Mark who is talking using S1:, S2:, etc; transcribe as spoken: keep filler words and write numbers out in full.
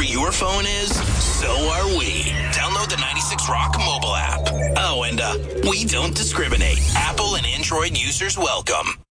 S1: where your phone is, so are we. Download the ninety-six Rock mobile app. Oh, and uh, we don't discriminate. Apple and Android users welcome.